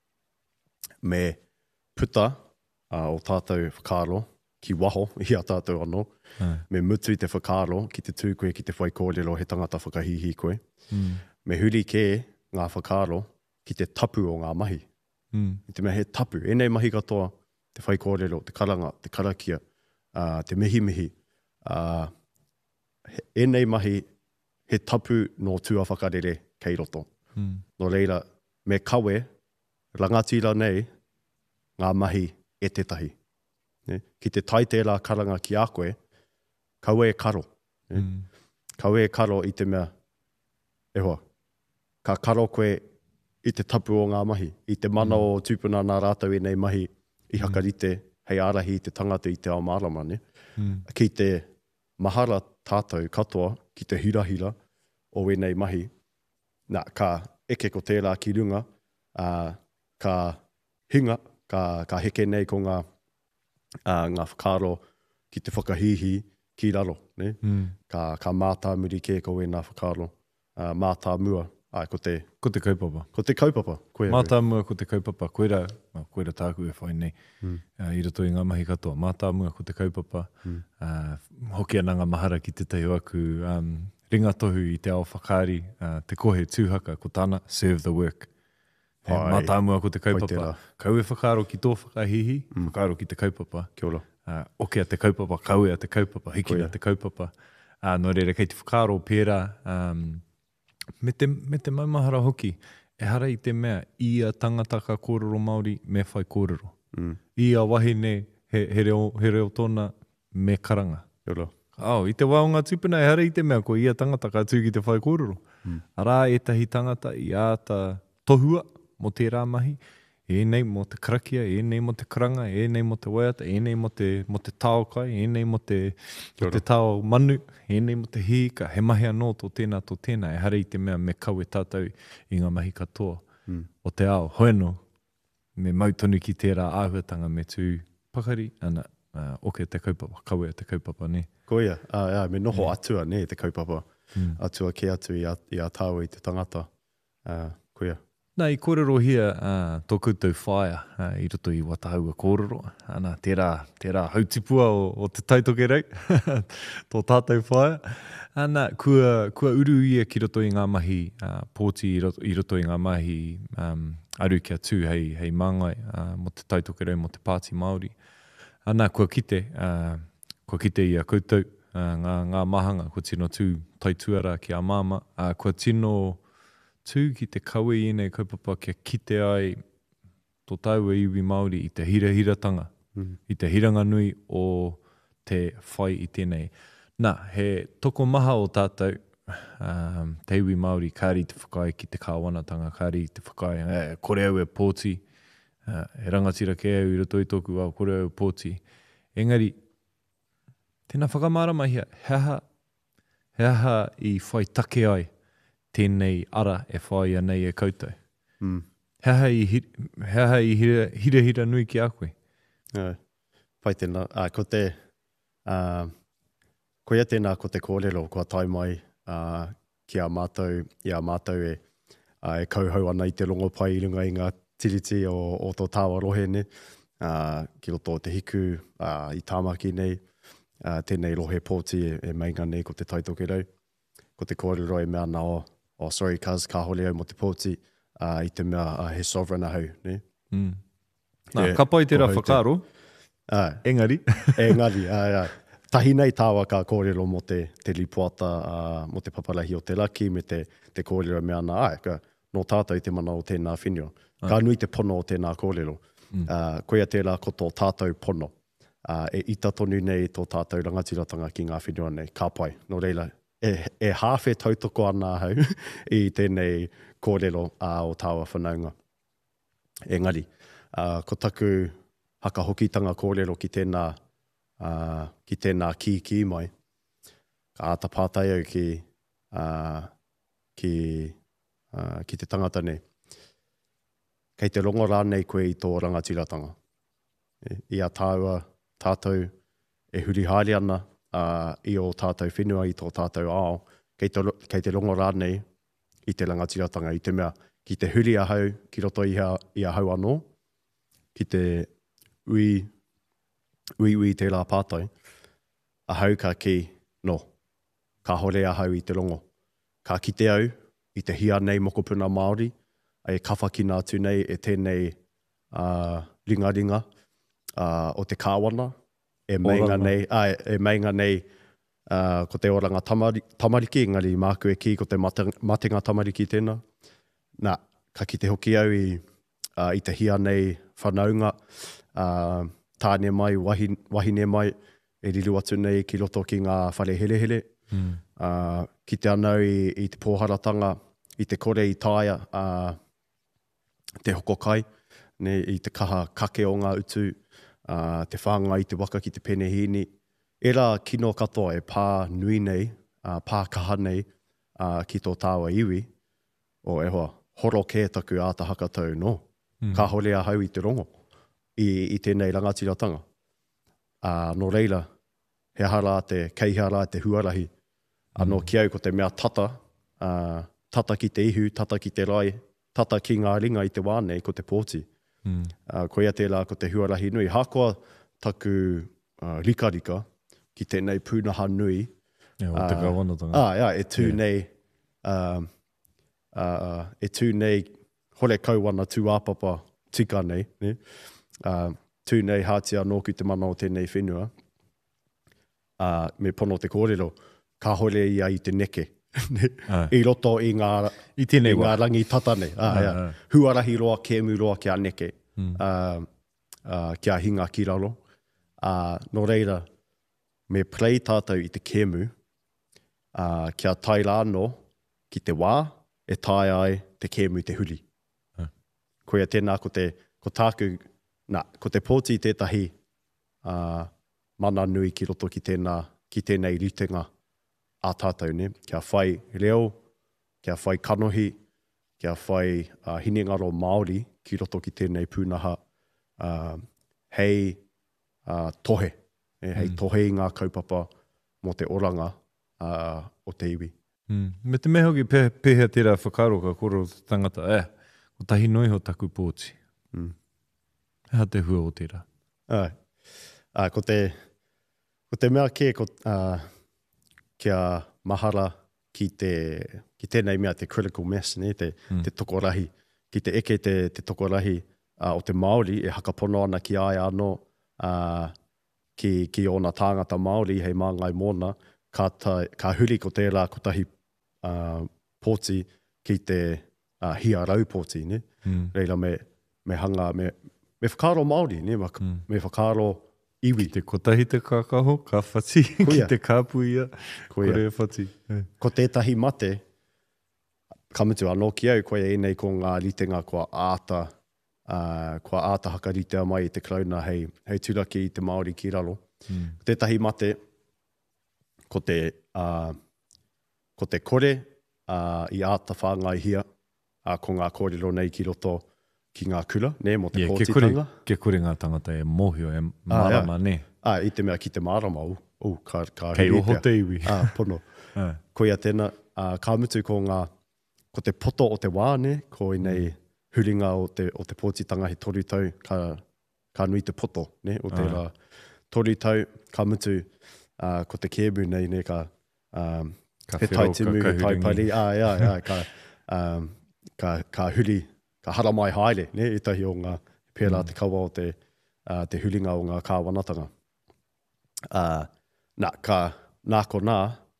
Me puta uh, o tātou whakaaro, ki waho i a tātou anō, mm. me mutu i te whakaaro, ki te tū koe, ki te whai kōrero, he tangata whakahihi koe. Mm. Me huri ke ngā whakaaro, ki te tapu o ngā mahi. Mm. I te mea he tapu, e nei mahi katoa, te whai kōrero, te karanga, te karakia, Uh, te mihi mihi. Uh, e nei mahi he tapu no tua whakarere kei roto. Mm. No reira, me kawe, rangatira nei, ngā mahi e tetahi. Ne? Ki te tai tērā karanga ki a koe, kawe e karo. Ne? Mm. Kawe e karo i te mea, e hoa, ka karo koe i te tapu o ngā mahi. I te mana mm. o tūpuna nā rātau e nei mahi i hakarite, mm. hei arahi i te tangata i te ao marama, ne? Mm. Ki te mahara tātou katoa, ki te hirahira o wenei mahi, nā, ka eke ko tērā ki runga, uh, ka hinga, ka, ka heke nei ko ngā, uh, ngā whakaro ki te whakahihi ki raro, ne? Mm. Ka, ka mātā muri ke ko wena whakaro, uh, mātā mua, ai, ko te... Ko te kaupapa. Ko te kaupapa. Mātā mua ko te kaupapa. Koera, koera tāku e whai nei. Mm. Uh, I roto i ngā mahi katoa. Mātā mua ko te kaupapa. Mm. Uh, hoki ananga mahara ki te teo aku. Um, ringa tohu i te ao whakaari. Uh, te kohe tūhaka ko tāna. Serve the work. E, mātā mua ko te kaupapa. Kau e whakaaro ki tō whakahihi. Mm. Whakaaro ki te kaupapa. Kia ora. Uh, oke a te kaupapa. Kau e a te kaupapa. Hiki a te kaupapa. Uh, no reira kei te whakaaro pēra... Um, Me te, me te maumahara hoki, e hara i te mea, i a tangata ka kōrero Māori me whai kōrero. Mm. I a wahine he, he, reo, he reo tōna me karanga. Yoro. Oh, I te waonga tūpuna, e hara i te mea, ko i a tangata ka tū ki te whai kōrero. Mm. Arā e tahi tangata i a ta tohua mo tērā mahi, e nei mo te karakia, e nei mo te karanga, e nei mo te waiata, e nei mo te, mo te tao kai, e nei mo te, mo te tao manu, e nei mo te hika, he mahi anō tō tēnā tō tēnā, e hara i te mea me kau e tātou i ngā mahi katoa. Mm. O te ao, hoeno, me mautonu ki tērā āhuatanga me tū pakari, ana, uh, oke te kaupapa, kau e te kaupapa, ne? Koia, uh, yeah, me noho mm. atua, ne, te kaupapa. Mm. Atua ke atu i a, i a tāu i te tangata. Uh, koia. Nā, i kōrero hia, uh, tō koutou whaia, uh, i roto i watahaua kōrero. Ana, tērā, tērā hautipua o, o te taitoke rei, tō tātou whaia. Ana, kua, kua uru ia ki roto i ngā mahi uh, pōti, i roto, i roto i ngā mahi um, aru kia tū hei, hei māngai, uh, mo te taitoke rei, mo te Pāti Māori. Ana, kua kite, uh, kua kite i a koutou, uh, ngā, ngā mahanga, ko tino tū tai tuara ki a māma, uh, ko tino tū ki te kawe i nei kaupapa kia kite ai tō tau e iwi Māori i te hira hiratanga, mm. i te hiranga nui o te whai i tēnei. Nā, he toko maha o tātou, um, te iwi Māori, kāri te whakai ki te kāwanatanga, kāri te whakai, e, kore au e pōti, uh, e rangatira ke au i roto i tōku au, kore au e pōti. Engari, tēnā whakamarama hia, heha, heha i whai take ai tēnei ara e whai anei e koutou. Mm. Heha i, heha i hira, hira hira nui ki a koe. Uh, pai tēnā, uh, ko te, uh, ko ia tēnā ko te kōrero, kua tai mai uh, ki a mātou, i a mātou e, uh, e kauhau ana i te rongo pai i runga i ngā tiriti o, o tō tāwa rohe ne, uh, ki roto te hiku uh, i tāmaki nei, uh, tēnei rohe pōti e, e mainga nei ko te taitoke rau, ko te kōrero e mea nā o, oh, sorry cuz, ka hole au mo te pōti, uh, i te mea uh, he sovereign ahau, ne? Mm. Nā, yeah, ka pai tērā whakaro, uh, engari. engari, uh, uh, tahi nei tāwa ka kōrero mo te, te lipuata, uh, mo te paparahi o te laki, me te, te kōrero mea nā, ai, ka, no tātou te mana o tēnā whenua. Ka nui te pono o tēnā kōrero. Mm. Uh, koia tērā ko tō tātou pono. Uh, e ita tonu nei tō tātou rangatiratanga ki ngā whenua nei, ka pai. No reila, e, e hawhe tautoko ana hau i tēnei kōrero uh, o tāwa whanaunga. Engari, uh, ko taku haka hokitanga kōrero ki tēnā, uh, ki tēnā ki ki mai, ka ata pātai au ki, uh, ki, uh, ki te tangata nei. Kei te rongo rānei koe i tō rangatiratanga. E, ia tāua tātou e huri haere ana uh, i o tātou whenua, i tō tātou ao. Kei te, kei te rongo rānei i te rangatiratanga, i te mea ki te huri ahau, ki roto i, ha, i ahau anō, ki te ui, ui ui te rā pātai, ahau ka ki, no, ka hore ahau i te rongo. Ka kite au i te hia nei mokopuna Māori, e kawhakina atu nei e tēnei uh, ringa ringa uh, o te kāwana, e meinga nei, uh, e meinga nei uh, ko te oranga tamari, tamariki, ngari māku e ki ko te matenga tamariki tēnā. Nā, ka kite hoki au i, uh, i te hia nei whanaunga, uh, tāne mai, wahi, wahine mai, e riru atu nei ki roto ki ngā whare hele hele. Mm. Uh, ki te anau i, i te pōharatanga, i te kore i tāia, uh, te hoko kai, ne, i te kaha kake o ngā utu, uh, te whānga i te waka ki te penehini. Era kino katoa e pā nui nei, uh, pā kaha nei uh, ki tō tāua iwi, o e hoa, horo kē taku āta hakatau no. Mm. Ka hore ahau i te rongo, i, i tēnei rangatiratanga. Uh, no reila, he hara te keihara te huarahi, mm. anō ki au ko te mea tata, uh, tata ki te ihu, tata ki te rai, tata ki ngā ringa i te wānei ko te pōti. Mm. Uh, koia tērā ko te huarahi nui. Hākoa taku uh, rika rika ki tēnei pūnaha nui. Yeah, o te uh, kawanatanga. Ah, yeah, e tū yeah. nei, uh, uh, e tū nei hore kauwana tū āpapa tika nei. Ne? Uh, tū nei hātia nōku te mana o tēnei whenua. Uh, me pono te kōrero, ka hore ia i te neke. I roto i ngā, I i ngā rangi tatane. Ah, ah, yeah. ah. Huarahi roa, kēmu roa kia neke. Mm. Uh, uh, kia hinga ki raro. Uh, no reira, me prei tātou i te kēmu, uh, kia tai rāno ki te wā, e tai ai te kēmu te huri. Ah. Koia tēnā ko te, ko tāku, nā, ko te pōti tētahi uh, mana nui ki roto ki tēnā, ki tēnei ritenga. A tātou ne, kia whai reo, kia whai kanohi, kia whai uh, hinengaro Māori ki roto ki tēnei pūnaha uh, hei uh, tohe, e, hei mm. tohe i ngā kaupapa mo te oranga uh, o te iwi. Mm. Me te meho ki pe, pehea tērā whakaro ka koro tangata, e, o tahi noi ho taku pōti. Mm. Hea te hua o tērā. Uh, uh, ko, te, ko te mea ke, ko, uh, kia mahara ki te ki tēnei mea te critical mass, ne, te, mm. te tokorahi. Ki te eke te, te tokorahi uh, o te Māori, e hakapono ana ki ai anō uh, ki, ki ona tāngata Māori hei māngai mōna, ka, ta, ka huri ko tērā kotahi uh, pōti ki te uh, hia rau pōti, ne? Mm. Reira me, me hanga, me, me whakaro Māori, ne? Ma, mm. Me whakaro iwi. Ki te kotahi te kakaho, ka whati, ki te kāpuia, kore whati. Yeah. Ko tētahi mate, kamutu anō ki au, koe e nei ko ngā ritenga kua āta, uh, kua āta haka ritea mai i te krauna hei, hei turaki i te Māori ki raro. Mm. Tētahi mate, ko te, uh, ko te kore uh, i āta whāngai hia, uh, ko ngā kōrero nei ki roto ki ngā kura, ne, mo te yeah, kōtitanga. Ke kore ngā tangata e mōhio, e marama, ah, ne. Ah, i te mea ki te marama, u, u ka, ka Kei oho te iwi. Ah, pono. ah. Ko ia tēnā, uh, ka mutu ko ngā, ko te poto o te wā, ne, ko i nei huringa o te, o te pōtitanga he toru tau, ka, ka nui te poto, ne, o te ah. toru tau, ka mutu, uh, ko te kēmu nei, ne, ka, um, ka he tai timu, he tai pari, ah, ia, ia, ka, um, ka, ka huri, ka hara mai haere, ne, i tahi o ngā pērā mm. te kaua o te, uh, te huringa o ngā kāwanatanga. Uh, nā, ka, nā ko nā,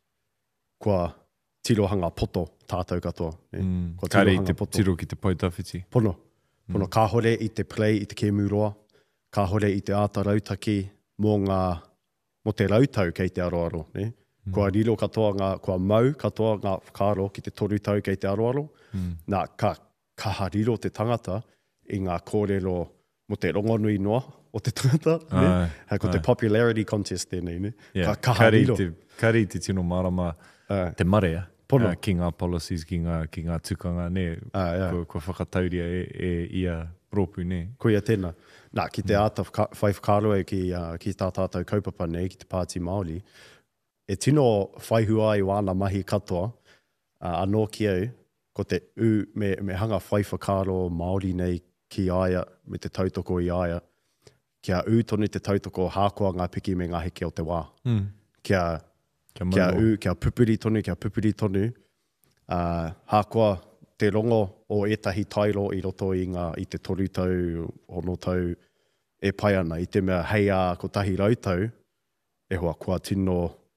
kua tirohanga poto tātou katoa. Ne? Mm. Kare i te poto. Tiro ki te paitawhiti. Pono. Pono, mm. ka hore i te play i te kēmuroa, ka hore i te āta rautaki mō ngā, mo te rautau kei te aroaro. Ne? Mm. Kua riro katoa ngā, kua mau katoa ngā whakaro ki te toru tau kei te aroaro. Mm. Nā, ka, ka hariro te tangata i ngā kōrero mo te rongonui noa o te tangata. Ne? Ai, ko ai. Te popularity contest tēnei. Ne? Yeah. Ka, ka hariro. Kari te, kari te tino marama uh, te marea. Uh, ki ngā policies, ki ngā, ki ngā tukanga, ne, ah, yeah. ko, ko whakatauria e, e ia propu, ne. Ko ia tēnā. Nā, ki te mm. āta whai whakaroe ki, uh, ki tā tātou kaupapa nei, ki te Pāti Māori, e tino whaihua i wāna mahi katoa, uh, anō ki au, ko te u, me, me hanga whai whakaro Māori nei ki aia, me te tautoko i aia, kia u tonu te tautoko hākua ngā piki me ngā heke o te wā. Mm. Kia... Kia, kia u, kia pupuri tonu, kia pupuri tonu. Uh, hākua te rongo o etahi tairo i roto i, ngā, i te toru tau, ono tau e pai ana. I te mea hei a ko tahi rautau, e hoa kua tino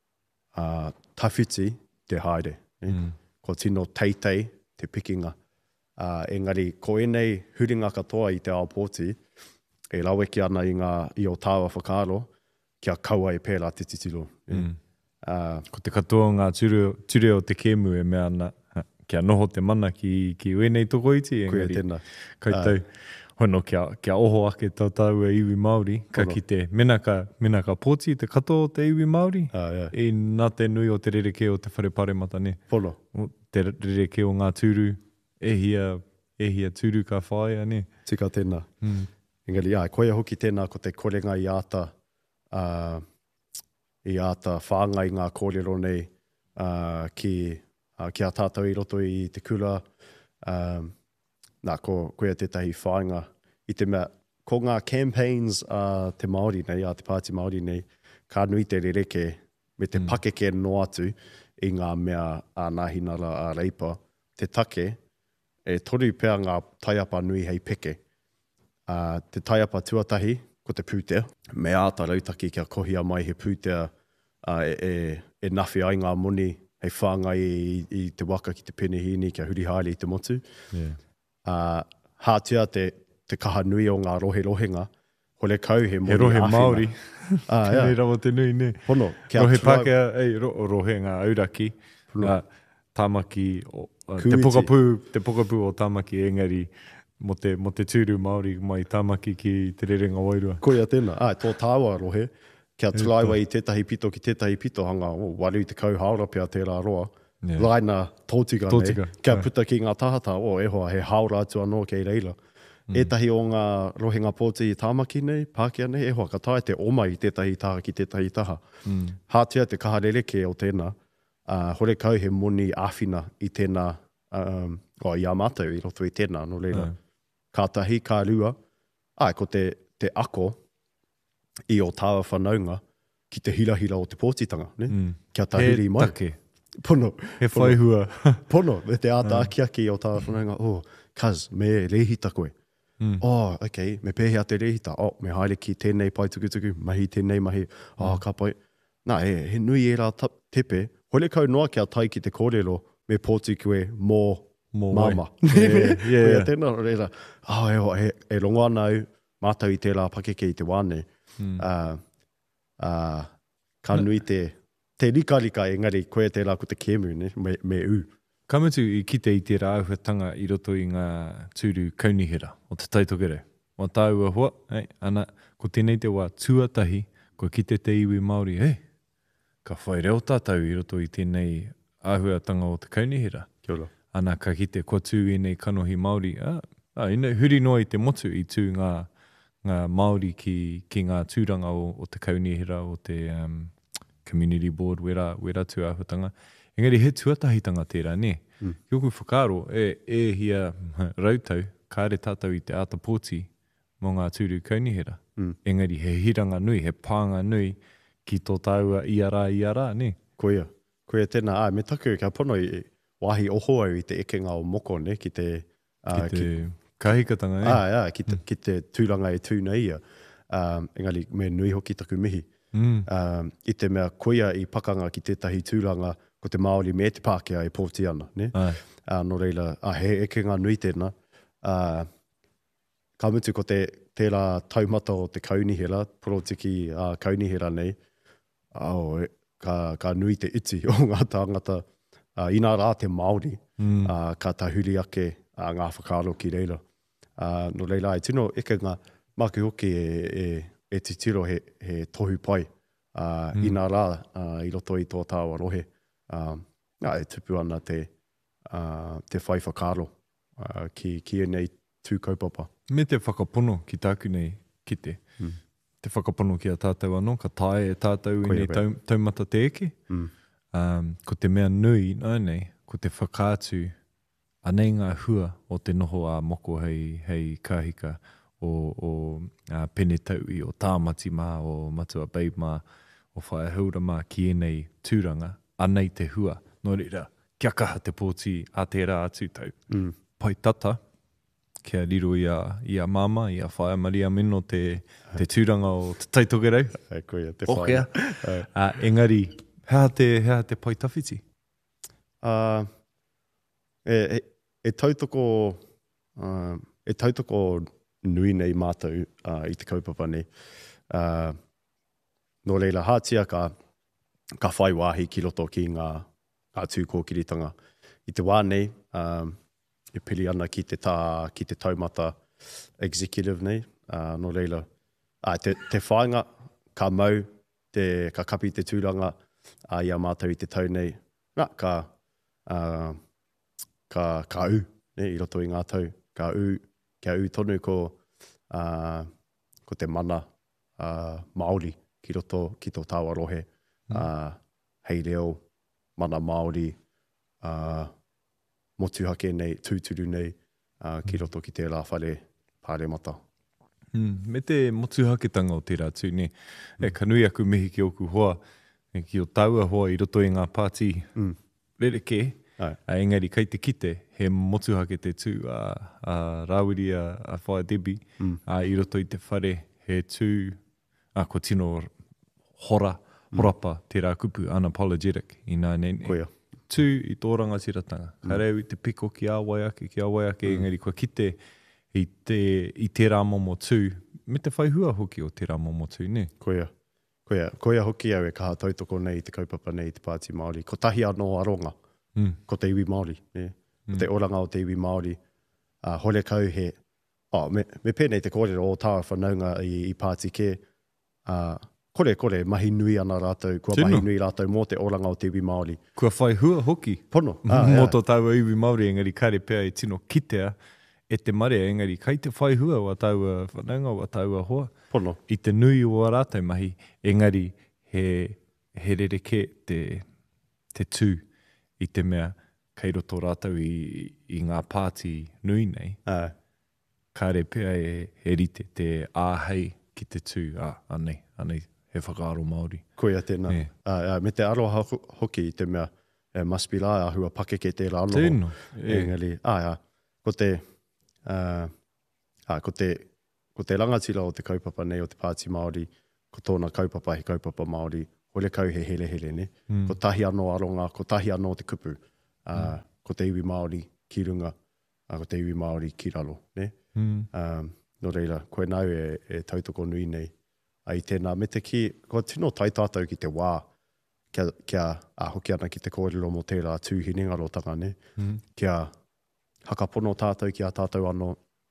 uh, tawhiti te haere. Mm. Ko tino teitei te pikinga. Uh, engari, ko enei huringa katoa i te ao pōti, e raweki ana i, ngā, i o tāua whakaro, kia kaua e pērā te titiro. Mm. Uh, ko te katoa ngā ture, ture o te kēmu e mea ana, kia noho te mana ki, ki uenei toko iti. Koia tēnā. Koutou, uh, hono kia, kia oho ake tau tau e iwi Māori, ka ki te menaka, menaka pōti, te katoa o te iwi Māori, uh, yeah. e nā te nui o te rereke o te whare paremata, ne? Pono. Te rereke o ngā tūru, e hia, e hia tūru ka whaia, ne? Tika tēnā. Mm. Engari, jā, koia hoki tēnā ko te korenga i āta, uh, i āta whāngai ngā kōrero nei uh, ki, uh, ki a tātou i roto i te kura. Um, nā, ko, koia tētahi whāinga. I te mea, ko ngā campaigns uh, te Māori nei, a te Pāti Māori nei, ka nui te rereke me te mm. pakeke no atu i ngā mea a nāhinara a reipa. Te take, e toru pēr ngā taiapa nui hei peke. Uh, te taiapa tuatahi, ko te pūtea. Me āta rautaki kia kohia mai he pūtea uh, e, e, e nawhi ai ngā moni hei whāngai i, i te waka ki te penehini kia huri haere i te motu. Yeah. Uh, hātia te, te kaha nui o ngā rohe rohenga, hore kau he moni he rohe āwhina. Māori. Ah, yeah. Tēnei rawa te nui, ne? Pono. Rohe Pākehā, ei, ro, rohe ngā auraki. Uh, tāmaki, o, uh, te pokapū, te pokapū o tāmaki engari, Mo te, mo te tūru Māori mai tāmaki ki te rerenga wairua. Koia tēnā. Ai, tō tāua rohe. Kia tulaiwa i tētahi pito ki tētahi pito hanga. O, waru te kau haura pia tērā roa. Yeah. Laina tōtika, tōtika nei. Kia yeah. puta ki ngā tahata. O, e hoa, he haura atu anō kei reila. Mm. Etahi o ngā rohenga pōti i tāmaki nei, Pākehā nei, e hoa, ka tae te oma i tētahi taha ki tētahi taha. Mm. Hātia te kaha rereke o tēnā. Uh, hore kau he moni āwhina i tēnā, um, o i amātau i roto i tēnā, no reira. Yeah. Ka tahi, ka rua, ai, ko te, te ako i o tāua whanaunga ki te hirahira o te pōtitanga, ne? Mm. Kia tahiri mai. He take. Pono. He whaihua. Pono, me te āta aki aki o tāua whanaunga, oh, cuz, me rehita koe. Mm. Oh, okay, me pēhea te rehita. Oh, me haere ki tēnei pai tuku tuku, mahi tēnei mahi. Oh, mm. ka pai. Nā, he, he nui e rā tepe. Hore kau noa kia tai ki te kōrero, me pōtu koe mō mama. Yeah, yeah. Koe tēnā reira. Oh, e, he, e rongo ana au, mātau i tērā pakeke i te wāne. Mm. Uh, uh, ka nui te, te rika rika, engari koe tērā ko te kēmu, ne, me, me u. Ka mutu i kite i te rāuhatanga i roto i ngā tūru kaunihira o te taitokere. O tāua hoa, hey, ana, ko tēnei te wā tuatahi, ko kite te iwi Māori, hei, ka whai reo tātou i roto i tēnei āhuatanga o te kaunihira. Kia ora. Ana ka kite ko tū i nei kanohi Māori, ah, ah, ina, huri noa i te motu i tū ngā, ngā Māori ki, ki ngā tūranga o, o te kaunihira, o te um, community board, wera, wera tū āhuatanga. Engari, he tuatahitanga tērā, ne? Mm. Ki oku whakaro, e, e hia rautau, kāre tātou i te āta pōti mō ngā tūru kaunihira. Mm. Engari, he hiranga nui, he pānga nui ki tō tāua i ara i ara, ne? Koia. Koia tēnā, ā, me taku kia pono i wahi oho au i te ekenga o moko, ne? Ki te... Uh, ki te ki, kahikatanga, e? Ā, ā, ki te, mm. ki te tūranga e tūna ia. Um, engari, me nui hoki taku mihi. Mm. Um, I te mea koia i pakanga ki tētahi tūranga ko te Māori me te Pākehā e pōti ana, ne? Uh, no reila, uh, he eke ngā nui tēnā. Uh, ka mutu ko te tērā taumata o te kaunihira, porotiki uh, kaunihira nei, oh, ka, ka nui te iti o ngā tāngata, uh, ina rā te Māori, mm. uh, ka tahuri ake uh, ngā whakaro ki reira. Uh, no reila, e tino eke ngā maki hoki e, e, e titiro he, he tohu pai, uh, mm. ina rā uh, i roto i tō tāua rohe. Um, nā, e tupu ana te, uh, te whai whakaro uh, ki, ki e nei tū kaupapa. Me te whakapono ki tāku nei kite. Mm. Te whakapono ki a tātou anō, ka tae e tātou i nei tau, taumata te eke. Mm. Um, ko te mea nui, nā nei, ko te whakātu anei ngā hua o te noho a moko hei, hei kahika o, o uh, Penetaui, o Tāmati mā, o Matua Bay mā, o Whaehura mā ki e nei tūranga. Anei te hua, no reira, kia kaha te pōti a te rā atu tau. Mm. Pai tata, kia riro i a, i a mama, i a whae Maria Mino te, te tūranga o te taitogerau. E koia, te whae. uh, engari, hea te, hea te pai tawhiti? Uh, e, e, e tautoko, uh, e tautoko nui nei mātou uh, i te kaupapa nei. Uh, no reira, hātia ka, ka whai wāhi ki roto ki ngā, ngā tūkōkiritanga. I te wā nei, um, e pili ana ki te, tā, ki te taumata executive nei, uh, no reila. Uh, te, te whainga, ka mau, te, ka kapi te tūranga, uh, i a mātou i te tau nei, nā, ka, uh, ka, ka u, ne, i roto i ngā tau, ka u, kia u tonu ko, uh, ko te mana uh, Māori ki roto ki tō tāua rohe. Mm. Uh, hei reo, mana Māori, uh, motuhake nei, tūturu nei, uh, ki roto ki te rāwhare pāre mata. Mm. Me te motuhaketanga o te rātu, ne? Mm. E kanui aku mihi ki oku hoa, e ki o taua hoa i roto i ngā pāti mm. rereke, a engari kei te kite, he motuhake te tū a, a Rawiri a, a Whae Debbie, mm. a i roto i te whare, he tū, a ko tino hora, horapa te rā kupu, unapologetic, i nā nei. Koia. Tū i tō rangatiratanga. Mm. Ka reo i te piko ki a waiake, ki a waiake, mm. engari kua kite i te, i te rā momo tū, me te whaihua hoki o te rā momo tū, ne? Koia. Koia. Koia hoki au e kaha tautoko nei i te kaupapa nei i te pāti Māori. Ko tahi anō aronga, mm. ko te iwi Māori, ne? Ko mm. te oranga o te iwi Māori. Uh, hore kau he, oh, me, me pēnei te kōrero o tāua whanaunga i, i pāti ke, uh, Kore, kore, mahi nui ana rātou, kua Tino. Mahi nui rātou mō te oranga o te iwi Māori. Kua whai hua hoki. Pono. Ah, mō tō tāua iwi Māori, engari kare pēr i tino kitea, e te marea, engari kai te whai hua wa tāua whananga, wa tāua hoa. Pono. I te nui o rātou mahi, engari he, he rereke te, te tū i te mea, kei roto rātou i, i ngā pāti nui nei. Ah. Kare pēr e he rite te āhei ki te tū, ah, anei, anei. He whakaaro Māori. Koia tēnā. Yeah. Uh, uh, me te aroha hoki i te mea, uh, must be lai ahua pakeke te rā noho. Tēnā. Yeah. Engari, ah, uh, ko te, uh, uh, ko, te, ko te rangatira o te kaupapa nei o te Pāti Māori, ko tōna kaupapa he kaupapa Māori, hore kau he hele hele ne. Mm. Ko tahi anō aronga, ko tahi anō te kupu, uh, mm. ko te iwi Māori ki runga, uh, ko te iwi Māori ki ralo. Ne? Mm. Um, no reira, koe nau e, e tautoko nui nei, ai tēnā, me te ki, ko tino tai tātou ki te wā, kia, kia a hoki ana ki te kōrero mo tērā tūhinengaro tanga, ne? Mm. Kia hakapono tātou ki a tātou anō,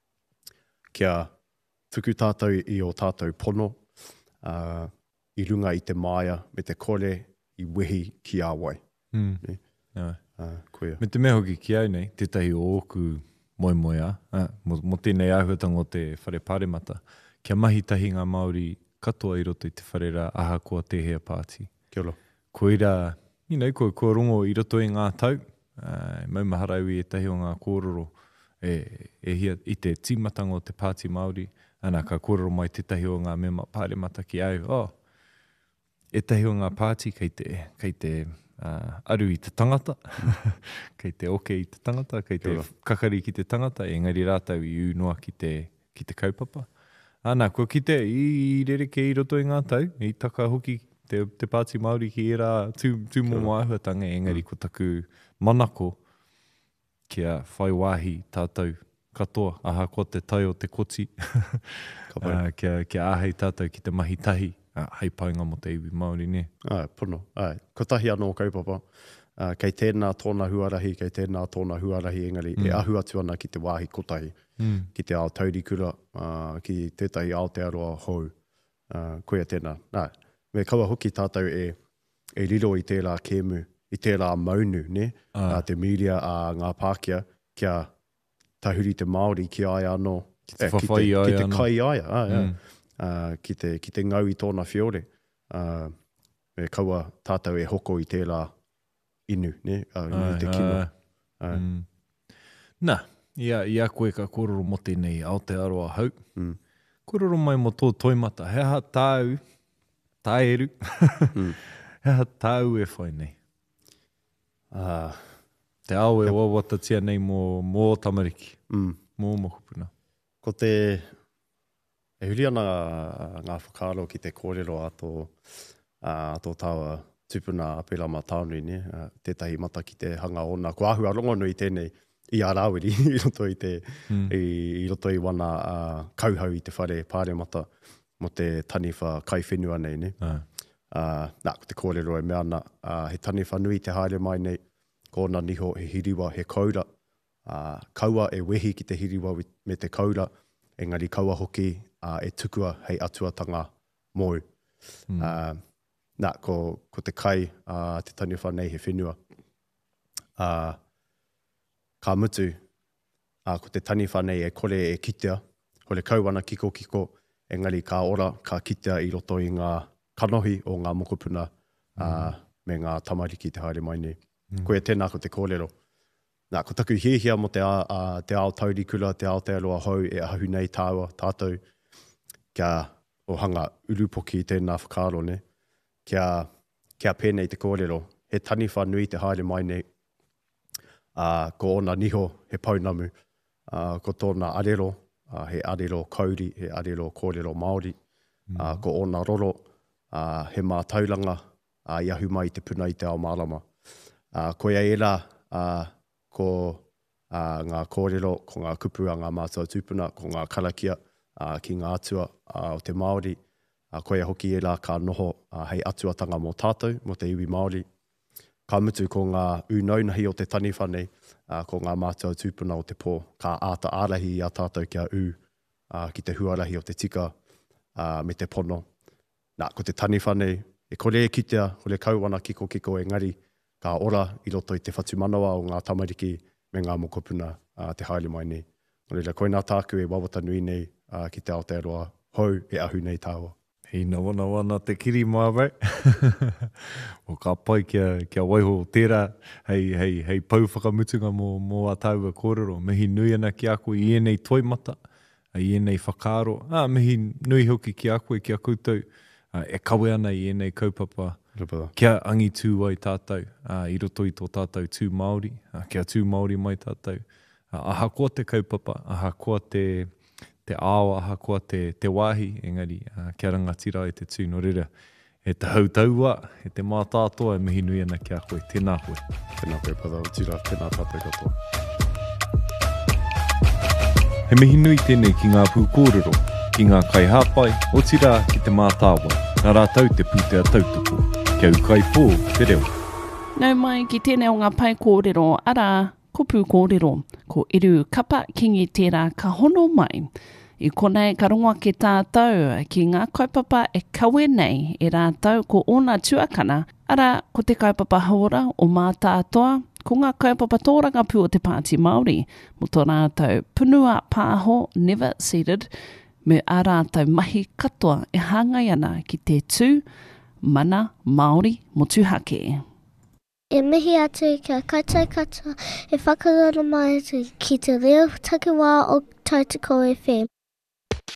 kia tuku tātou i o tātou pono, uh, i runga i te māia, me te kore i wehi ki a wai. Mm. Ne? Yeah. Uh, koea. Me te mea hoki ki au nei, tētahi o oku moi moi a, uh, mo, mo tēnei āhuatanga o te whare pāremata, kia mahi tahi ngā Māori katoa i roto i te wharera aha kua te hea pāti. Kia ora. Koira, you know, ko, ko rongo i roto i ngā tau, uh, maumaharau i e tahi o ngā kōrero e, e hia, i te tīmatanga o te Pāti Māori, ana ka kōrero mai te tahi o ngā mema pāremata ki au. Oh, e tahi o ngā pāti kei te, kei te uh, aru i te tangata, kei te oke i te tangata, kei te kakari ki te tangata, engari rātau i unua ki te, ki te kaupapa. Ana, ko ki te i, i rereke i roto i ngā tau, i taka hoki te, te Pāti Māori ki e rā tū, tū momo āhuatanga, engari mm. ko taku manako kia whai wāhi tātou katoa, aha ko te tai o te koti, uh, kia, kia āhei tātou ki te mahi tahi, uh, hei painga mo te iwi Māori, ne? Ai, pono. Ai, ko tahi anō kaupapa. Uh, kei tēnā tōna huarahi, kei tēnā tōna huarahi, engari, mm. e ahu atu ana ki te wāhi kotahi, mm. ki te ao taurikura, uh, ki tētahi Aotearoa hou, uh, koia tēnā. Ai, me kaua hoki tātou e, e riro i tērā kēmu, i tērā maunu, ne? Ah. Uh, te miria a uh, ngā Pākehā, kia tahuri te Māori ki ai anō, ki te, eh, ki te, ki te kai aia, ah, mm. yeah. uh, ki, te, ki te ngau i tōna whiore. Uh, me kaua tātou e hoko i tērā inu, ne? Uh, inu te kino. Uh, uh. Mm. Nā, ia, ia koe ka kororo mo tēnei Aotearoa hau. Mm. Kororo mai mo tō toimata. Heha tāu, tāeru. mm. Heha tāu e whai nei. Uh, te ao e wawatatia nei mō, mō tamariki. Mm. Mō mokupuna. Ko te... E huri ana ngā whakaaro ki te kōrero ato, uh, ato tawa tupuna Apirama Tānui, ne? Uh, tētahi mata ki te hanga ona. Ko ahua rongonui tēnei i ārawiri i roto i te mm. i, i roto i wana uh, kauhau i te whare pāremata mo te taniwha kai whenua nei, ne? Uh. Uh, nā, ko te kōrero e mea ana, uh, he taniwha nui te haere mai nei, kōna niho he hiriwa he kaura. Uh, kaua e wehi ki te hiriwa me te kaura, engari kaua hoki uh, e tukua hei atuatanga mōu. Mm. Uh, nā, ko, ko te kai uh, te taniwha nei he whenua. Uh, ka mutu, uh, ko te taniwha nei e kore e kitea, hore kauana kiko kiko, engari ka ora, ka kitea i roto i ngā kanohi o ngā mokopuna uh, mm. me ngā tamariki te haere mai nei. Mm. Koe tēnā ko te kōrero. Nā, ko taku hiehia mo te, a, a, te ao taurikura, te Aotearoa hou e ahu nei tāua, tātou, kia o hanga urupoki i tēnā whakaaro, ne? Kia, kia pēnei te kōrero. He taniwha nui te haere mai nei, uh, ko ona niho he paunamu, uh, ko tōna arero, uh, he arero kauri, he arero kōrero Māori, mm. uh, ko ona roro, uh, he mā tauranga, uh, i ahu mai te puna i te ao mārama. Uh, ko ia era, uh, ko uh, ngā kōrero, ko ngā kupu a ngā mātua tūpuna, ko ngā karakia uh, ki ngā atua uh, o te Māori, uh, ko ia hoki era ka noho uh, hei atuatanga mō tātou, mō te iwi Māori. Ka mutu ko ngā unaunahi o te taniwhanei, uh, ko ngā mātua tūpuna o te pō, ka āta ārahi i a tātou kia u, uh, ki te huarahi o te tika uh, me te pono. Nā, ko te taniwhanei, e kore e kitea, kore kauana kiko kiko e ngari, ka ora i roto i te whatu manawa o ngā tamariki me ngā mokopuna uh, te haere mai nei. Nō reira, koe nā tāku e wawata nui nei uh, ki te Aotearoa hou e ahu nei tāua. Hina wana wana te kiri māwai. O ka pai kia, kia waiho tērā hei, hei, hei pau whakamutunga mō, mō a tāua kōrero. Mihi nui ana ki a koe i enei toimata, i enei whakaaro. Ah, mihi nui hoki ki a koe ki a koutou. Uh, e kawe ana i enei kaupapa. Rupara. Kia angi tū ai tātou, uh, i roto i tō tātou tū Māori, uh, kia tū Māori mai tātou. Uh, aha koa te kaupapa, aha koa te, te awa hakoa te, te wahi, engari, uh, kia rangatira e te tū no reira. E te hautaua, e te mātātoa, e mihi nui ana kia koe. Tēnā koe. Tēnā koe pada o tira, tēnā tātou katoa. He mihi nui tēnei ki ngā pūkōrero, ki ngā kaihāpai, o tira ki te mātāwa. Nā rātau te pūtea tautoko. Kia ukai pō, te reo. Nau mai ki tēnei o ngā pai kōrero, ara, ko pūkōrero, ko iru kapa kingi tērā ka hono mai. I konei ka rongoa ki tātou ki ngā kaupapa e kawe nei e rātou ko ōna tuakana, ara ko te kaupapa haora o mātātoa, ko ngā kaupapa tōranga pū o te Pāti Māori, mo tō rātou punua pāho never seated, me a rātou mahi katoa e hāngai ana ki te tū, mana Māori mo tūhake. E mihi atu kia kaitai katoa e whakarana mai atu ki te reo takiwā o Tautoko F M.